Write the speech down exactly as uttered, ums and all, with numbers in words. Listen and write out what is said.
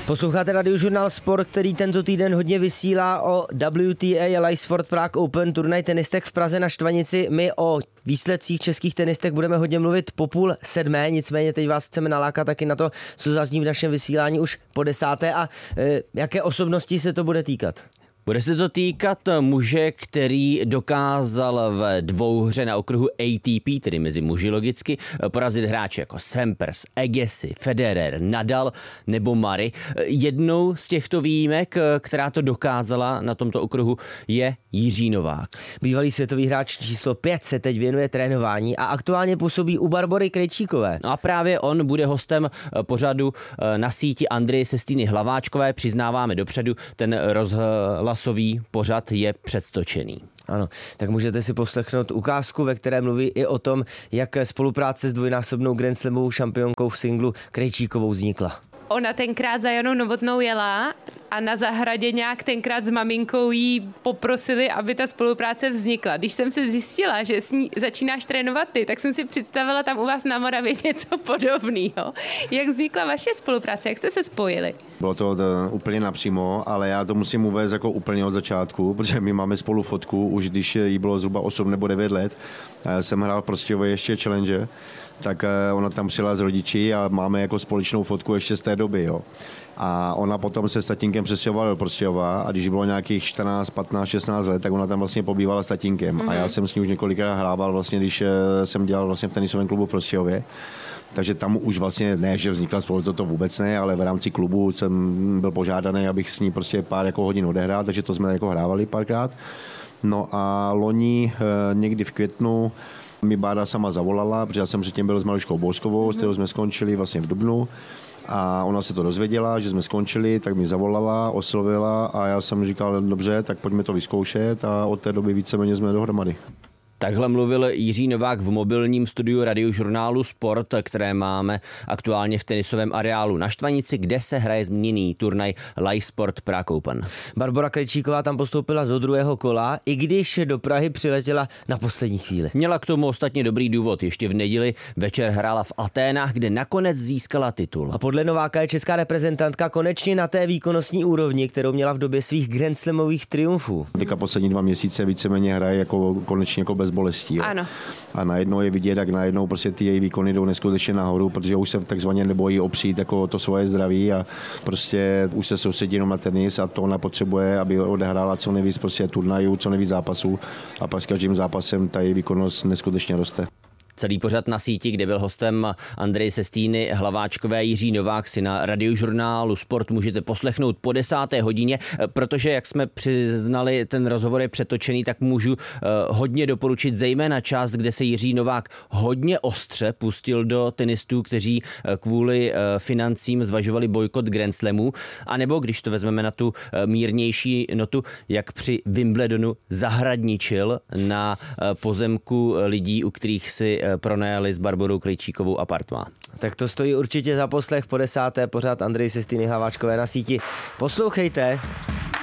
Posloucháte Radiožurnál Sport, který tento týden hodně vysílá o W T A Live Sport Prague Open, turnaj tenistek v Praze na Štvanici. My o výsledcích českých tenistek budeme hodně mluvit po půl sedmé, nicméně teď vás chceme nalákat taky na to, co zazní v našem vysílání už po desáté a e, jaké osobnosti se to bude týkat. Bude se to týkat muže, který dokázal v dvouhře na okruhu A T P, tedy mezi muži logicky, porazit hráče jako Sampras, Agassi, Federer, Nadal nebo Murray. Jednou z těchto výjimek, která to dokázala na tomto okruhu, je Jiří Novák. Bývalý světový hráč číslo pět se teď věnuje trénování a aktuálně působí u Barbory Krejčíkové. No a právě on bude hostem pořadu na síti Andreje Sestýny Hlaváčkové. Přiznáváme dopředu, ten rozhlasový pořad je předtočený. Ano, tak můžete si poslechnout ukázku, ve které mluví i o tom, jak spolupráce s dvojnásobnou Grand Slamovou šampionkou v singlu Krejčíkovou vznikla. Ona tenkrát za Janou Novotnou jela a na zahradě nějak tenkrát s maminkou jí poprosili, aby ta spolupráce vznikla. Když jsem se zjistila, že s ní začínáš trénovat ty, tak jsem si představila tam u vás na Moravě něco podobného. Jak vznikla vaše spolupráce? Jak jste se spojili? Bylo to úplně napřímo, ale já to musím uvést jako úplně od začátku, protože my máme spolu fotku, už když jí bylo zhruba osm nebo devět let. Já jsem hrál prostě ještě challenge, tak ona tam přijela s rodiči a máme jako společnou fotku ještě z té doby, jo. A ona potom se s tatínkem přestěhovala do Prostějova a když bylo nějakých čtrnáct, patnáct, šestnáct let, tak ona tam vlastně pobývala s tatínkem. Mm-hmm. A já jsem s ní už několikrát hrával, vlastně, když jsem dělal vlastně v tenisovém klubu v Prostějově. Takže tam už vlastně ne, že vznikla spolu, to, to vůbec ne, ale v rámci klubu jsem byl požádaný, abych s ní prostě pár jako hodin odehrál, takže to jsme jako hrávali párkrát. No a loni někdy v květnu mi Bára sama zavolala, protože já jsem předtím byl s Maruškou Bouskovou, s kterou jsme skončili vlastně v dubnu. A ona se to dozvěděla, že jsme skončili, tak mi zavolala, oslovila a já jsem říkal, dobře, tak pojďme to vyzkoušet a od té doby víceméně jsme dohromady. Takhle mluvil Jiří Novák v mobilním studiu Radiožurnálu Sport, které máme aktuálně v tenisovém areálu na Štvanici, kde se hraje zmíněný turnaj Live Sport Prague Open. Barbora Krejčíková tam postoupila do druhého kola, i když do Prahy přiletěla na poslední chvíli. Měla k tomu ostatně dobrý důvod. Ještě v neděli večer hrála v Aténách, kde nakonec získala titul. A podle Nováka je česká reprezentantka konečně na té výkonnostní úrovni, kterou měla v době svých Grand Slamových triumfů. Teďka poslední dva měsíce víceméně hraje jako konečně jako bez bolestí. Jo. Ano. A najednou je vidět, jak najednou prostě ty její výkony jdou neskutečně nahoru, protože už se takzvaně nebojí opřít jako to svoje zdraví a prostě už se soustředí jenom na tenis a to ona potřebuje, aby odehrála co nejvíc prostě turnajů, co nejvíc zápasů a pak s každým zápasem ta její výkonnost neskutečně roste. Celý pořad na síti, kde byl hostem Andreje Sestýny Hlaváčkové, Jiří Novák, si na Radiožurnálu Sport můžete poslechnout po desáté hodině, protože, jak jsme přiznali, ten rozhovor je přetočený, tak můžu uh, hodně doporučit, zejména část, kde se Jiří Novák hodně ostře pustil do tenistů, kteří uh, kvůli uh, financím zvažovali bojkot Grand Slamů, anebo když to vezmeme na tu uh, mírnější notu, jak při Wimbledonu zahradničil na uh, pozemku lidí, u kterých si pronajali s Barborou Krejčíkovou apartmá. Tak to stojí určitě za poslech po desáté, pořád Andrej Sestýny Hlaváčkové na síti. Poslouchejte.